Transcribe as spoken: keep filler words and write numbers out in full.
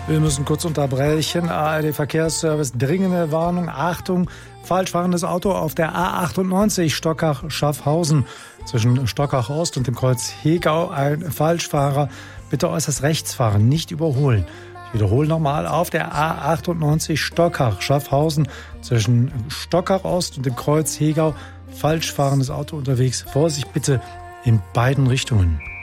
Wir müssen kurz unterbrechen. A R D Verkehrsservice, dringende Warnung. Achtung, falsch fahrendes Auto auf der A achtundneunzig Stockach-Schaffhausen. Zwischen Stockach Ost und dem Kreuz Hegau ein Falschfahrer. Bitte äußerst rechts fahren, nicht überholen. Ich wiederhole nochmal, auf der A achtundneunzig Stockach-Schaffhausen. Zwischen Stockach Ost und dem Kreuz Hegau falsch fahrendes Auto unterwegs. Vorsicht bitte in beiden Richtungen.